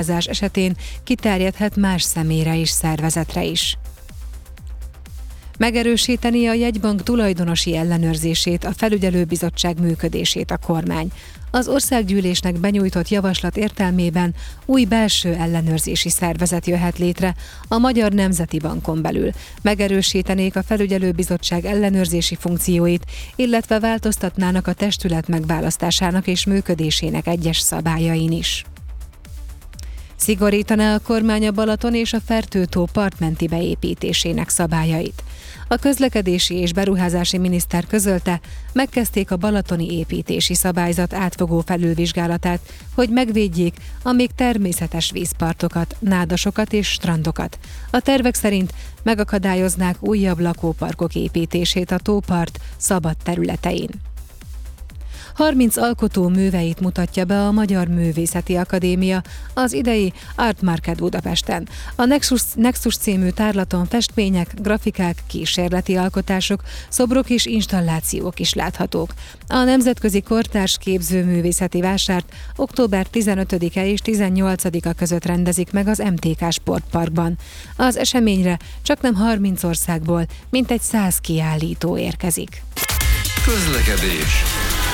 esetén kiterjedhet más személyre és szervezetre is. Megerősíteni a jegybank tulajdonosi ellenőrzését, a felügyelőbizottság működését a kormány. Az országgyűlésnek benyújtott javaslat értelmében új belső ellenőrzési szervezet jöhet létre a Magyar Nemzeti Bankon belül. Megerősítenék a felügyelőbizottság ellenőrzési funkcióit, illetve változtatnának a testület megválasztásának és működésének egyes szabályain is. Szigorítaná a kormány a Balaton és a Fertő-tó partmenti beépítésének szabályait. A közlekedési és beruházási miniszter közölte, megkezdték a balatoni építési szabályzat átfogó felülvizsgálatát, hogy megvédjék a még természetes vízpartokat, nádasokat és strandokat. A tervek szerint megakadályoznák újabb lakóparkok építését a tópart szabad területein. 30 alkotó műveit mutatja be a Magyar Művészeti Akadémia az idei Art Market Budapesten. A Nexus című tárlaton festmények, grafikák, kísérleti alkotások, szobrok és installációk is láthatók. A Nemzetközi Kortárs Képzőművészeti Vásárt október 15-e és 18-a között rendezik meg az MTK Sportparkban. Az eseményre csaknem 30 országból mintegy 100 kiállító érkezik. Közlekedés.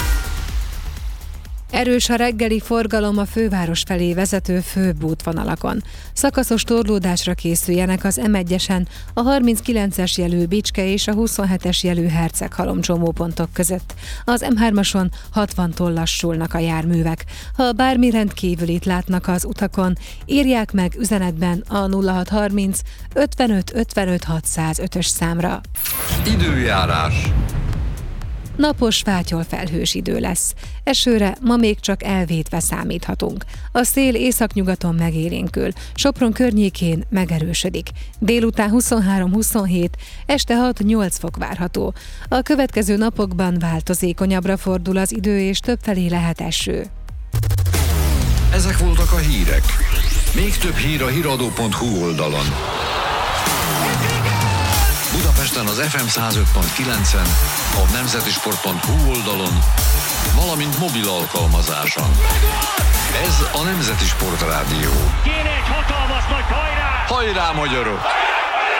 Erős a reggeli forgalom a főváros felé vezető főbb útvonalakon. Szakaszos torlódásra készüljenek az M1-esen, a 39-es jelű Bicske és a 27-es jelű Herceghalom csomópontok között. Az M3-ason 60-tól lassulnak a járművek. Ha bármi rendkívülit látnak az utakon, írják meg üzenetben a 0630 55 55 605-ös számra. Időjárás. Napos, fátyol-felhős idő lesz. Esőre ma még csak elvétve számíthatunk. A szél északnyugaton megélénkül, Sopron környékén megerősödik. Délután 23-27, este 6-8 fok várható. A következő napokban változékonyabbra fordul az idő, és többfelé lehet eső. Ezek voltak a hírek. Még több hír a hiradó.hu oldalon. Budapesten az FM 105.9-en, a nemzetisport.hu oldalon, valamint mobil alkalmazáson. Ez a Nemzeti Sport Rádió. Kéne egy hatalmas nagy hajrá! Hajrá, magyarok!